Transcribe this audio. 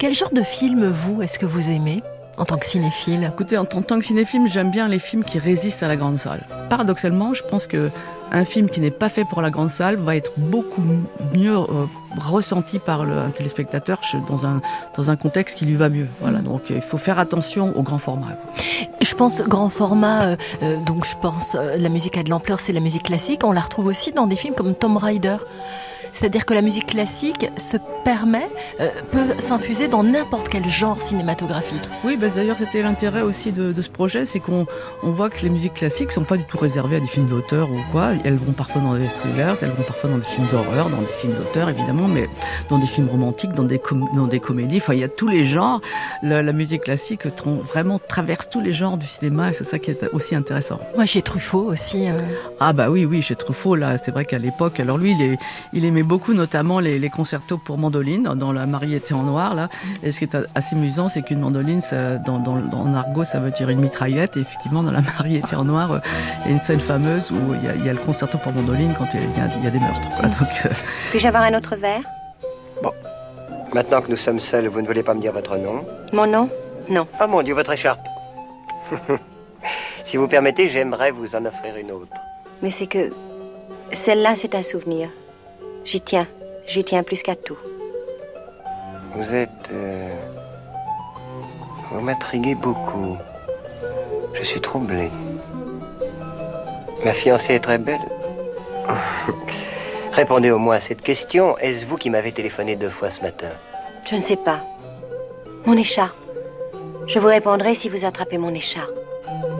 Quel genre de film, vous, est-ce que vous aimez en tant que cinéphile? Écoutez, en tant que cinéphile, j'aime bien les films qui résistent à la grande salle. Paradoxalement, je pense qu'un film qui n'est pas fait pour la grande salle va être beaucoup mieux ressenti par un téléspectateur dans un contexte qui lui va mieux. Voilà, donc il faut faire attention au grand format. Je pense grand format, donc je pense la musique a de l'ampleur, c'est la musique classique. On la retrouve aussi dans des films comme Tomb Raider. C'est-à-dire que la musique classique peut s'infuser dans n'importe quel genre cinématographique. Oui, d'ailleurs c'était l'intérêt aussi de ce projet, c'est qu'on voit que les musiques classiques ne sont pas du tout réservées à des films d'auteur ou quoi. Elles vont parfois dans des thrillers, elles vont parfois dans des films d'horreur, dans des films d'auteur évidemment, mais dans des films romantiques, dans des comédies. Enfin, il y a tous les genres. La musique classique vraiment traverse tous les genres du cinéma et c'est ça qui est aussi intéressant. Moi, chez Truffaut aussi. Ah oui, chez Truffaut, là, c'est vrai qu'à l'époque, alors lui, il aimait beaucoup notamment les concertos pour mandoline dans La Marie était en noir là. Et ce qui est assez amusant, c'est qu'une mandoline, en argot, ça veut dire une mitraillette. Et effectivement, dans La Marie était en noir, il y a une scène fameuse où il y a le concerto pour mandoline quand il y a des meurtres. Quoi. Donc, Puis-je avoir un autre verre? Bon, maintenant que nous sommes seuls, vous ne voulez pas me dire votre nom? Mon nom? Non. Ah mon Dieu, votre écharpe. Si vous permettez, j'aimerais vous en offrir une autre. Mais c'est que celle-là, c'est un souvenir. J'y tiens plus qu'à tout. Vous êtes... Vous m'intriguez beaucoup. Je suis troublé. Ma fiancée est très belle. Répondez au moins à cette question. Est-ce vous qui m'avez téléphoné 2 fois ce matin? Je ne sais pas. Mon écharpe. Je vous répondrai si vous attrapez mon écharpe.